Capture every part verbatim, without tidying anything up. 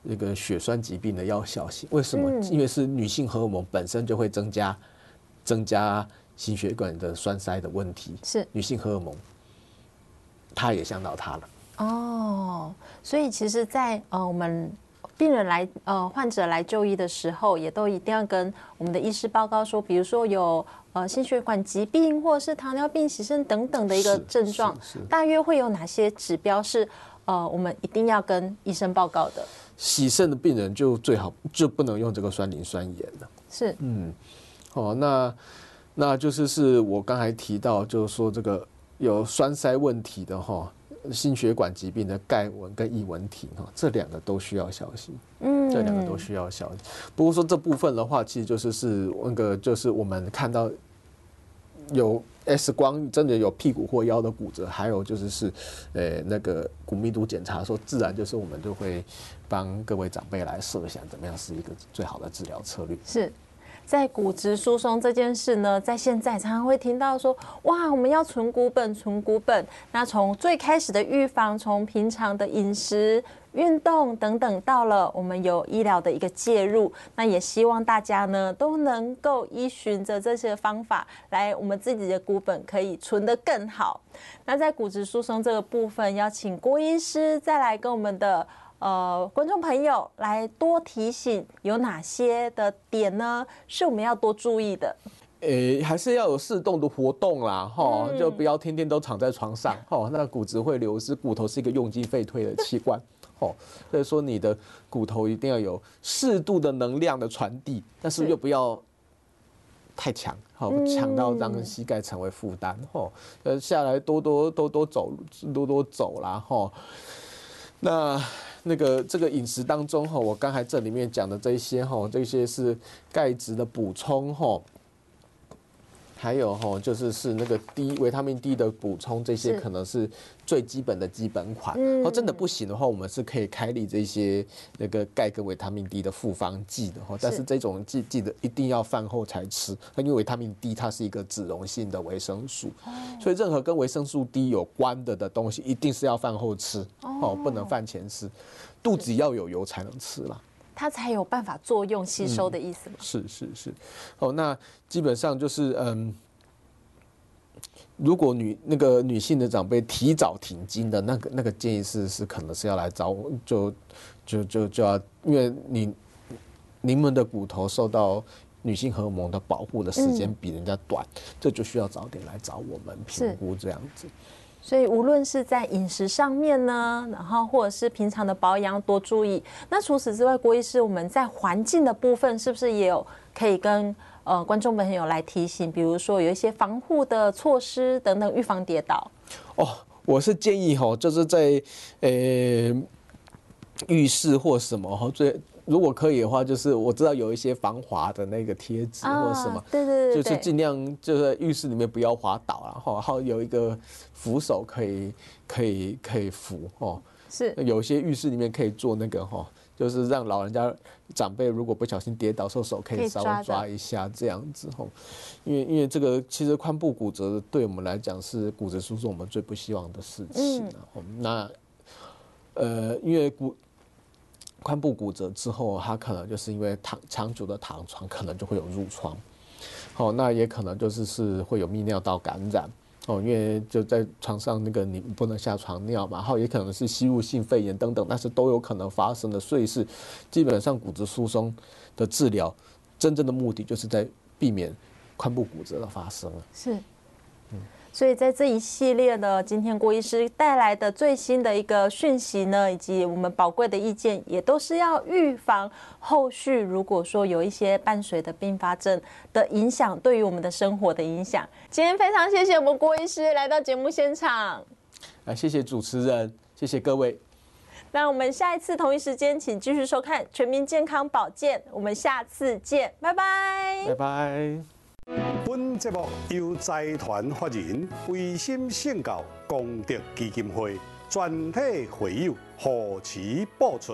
那个血栓疾病的要小心。为什么？ 嗯、 因为是女性荷尔蒙本身就会增加增加心血管的栓塞的问题。 是女性荷尔蒙，它也伤到它了。 哦，所以其实在，呃我们病人来呃患者来就医的时候，也都一定要跟我们的医师报告说，比如说有呃心血管疾病或者是糖尿病、洗肾等等的一个症状，大约会有哪些指标是呃我们一定要跟医生报告的？ 洗肾的病人就最好就不能用这个酸磷酸盐了。 是， 嗯，哦，那那就是是我刚才提到，就是说这个有栓塞问题的哈。心血管疾病的盖纹跟异纹体哈，这两个都需要小心。嗯，这两个都需要小心。不过说这部分的话，其实就是是那个就是我们看到有 X 光真的有屁股或腰的骨折，还有就是是呃那个骨密度检查的时候，自然就是我们就会帮各位长辈来设想怎么样是一个最好的治疗策略。 是。在骨质疏松这件事呢，在现在常常会听到说，哇，我们要存骨本，存骨本。那从最开始的预防，从平常的饮食、运动等等，到了我们有医疗的一个介入，那也希望大家呢都能够依循着这些方法，来我们自己的骨本可以存得更好。那在骨质疏松这个部分，邀请郭医师再来跟我们的。呃，观众朋友来多提醒有哪些的点呢？是我们要多注意的。 诶、欸，还是要有适度的活动啦，哈、嗯，就不要天天都躺在床上，哈，那骨质会流失。骨头是一个用进废退的器官，哦，所以说你的骨头一定要有适度的能量的传递，但是又不要太强，好，强到让膝盖成为负担，哈，呃，下来多多多多走，多多走啦，哈，那。那个这个饮食当中哈，我刚才这里面讲的这些哈，这些是钙质的补充哈，还有哈就是是那个 D 维他命 D 的补充，这些可能是最基本的基本款。哦，真的不行的话，我们是可以开立这些那个钙跟维他命 D 的复方剂的哈，但是这种剂记得一定要饭后才吃，因为维他命 D 它是一个脂溶性的维生素，所以任何跟维生素 D 有关的的东西，一定是要饭后吃哦，不能饭前吃，肚子要有油才能吃啦。 它才有办法作用吸收的意思吗？ 嗯、是是是，哦，那基本上就是嗯，如果女那个女性的长辈提早停经的那个那个建议是是可能是要来找我，就就就就要，因为你你们的骨头受到女性荷尔蒙的保护的时间比人家短，嗯、这就需要早点来找我们评估这样子。 所以无论是在饮食上面呢，然后或者是平常的保养多注意。那除此之外，郭医师，我们在环境的部分是不是也有可以跟呃观众朋友来提醒？比如说有一些防护的措施等等，预防跌倒。 哦，我是建议哈，就是在呃浴室或什么哈，最如果可以的话，就是我知道有一些防滑的那个贴纸或什么， 啊、对对 对, 對， 就是尽量就在浴室里面不要滑倒了哈，然后有一个扶手可以可以可以扶哦。 是， 有些浴室里面可以做那个哈，就是让老人家长辈如果不小心跌倒，手手可以稍微抓一下这样子哈。因为因为这个其实髋部骨折对我们来讲是骨质疏松我们最不希望的事情啊。嗯、那呃，因为骨髋部骨折之后，它可能就是因为躺长久的躺床，可能就会有褥疮，哦，那也可能就是是会有泌尿道感染，哦，因为就在床上那个你不能下床尿嘛，然后也可能是吸入性肺炎等等，但是都有可能发生的，所以是基本上骨质疏松的治疗，真正的目的就是在避免髋部骨折的发生。 是。所以在这一系列的今天郭医师带来的最新的一个讯息呢，以及我们宝贵的意见，也都是要预防后续如果说有一些伴随的并发症的影响，对于我们的生活的影响。今天非常谢谢我们郭医师来到节目现场， 啊，谢谢主持人，谢谢各位。 那我们下一次同一时间，请继续收看《全民健康保健》，我们下次见，拜拜， 拜拜。 本节目由财团法人维心圣教功德基金会全体会友护持播出。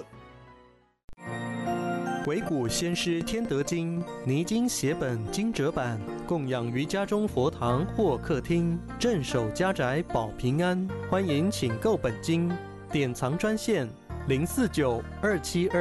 维古先师天德经泥经写本经折版，供养于家中佛堂或客厅，镇守家宅保平安。欢迎请购本经，典藏专线零四九二七二。